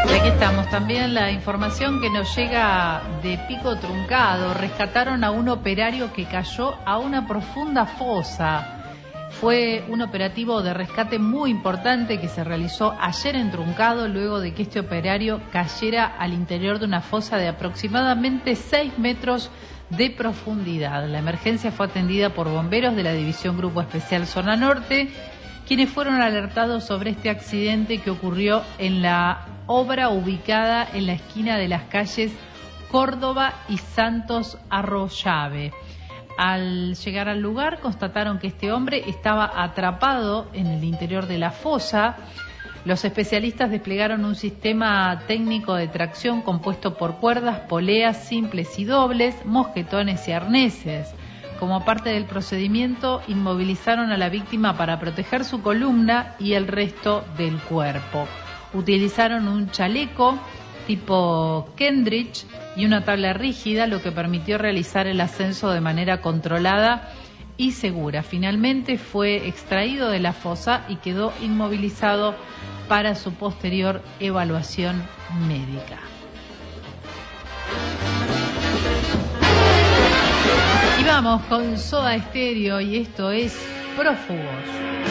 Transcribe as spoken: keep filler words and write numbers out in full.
Y aquí estamos también la información que nos llega de Pico Truncado. Rescataron a un operario que cayó a una profunda fosa. Fue un operativo de rescate muy importante que se realizó ayer en Truncado luego de que este operario cayera al interior de una fosa de aproximadamente seis metros de profundidad. La emergencia fue atendida por bomberos de la División Grupo Especial Zona Norte, quienes fueron alertados sobre este accidente que ocurrió en la obra ubicada en la esquina de las calles Córdoba y Santos Arroyave. Al llegar al lugar constataron que este hombre estaba atrapado en el interior de la fosa. Los especialistas desplegaron un sistema técnico de tracción compuesto por cuerdas, poleas simples y dobles, mosquetones y arneses. Como parte del procedimiento, inmovilizaron a la víctima para proteger su columna y el resto del cuerpo. Utilizaron un chaleco tipo Kendrick y una tabla rígida, lo que permitió realizar el ascenso de manera controlada y segura. Finalmente fue extraído de la fosa y quedó inmovilizado para su posterior evaluación médica. Y vamos con Soda Stereo y esto es Prófugos.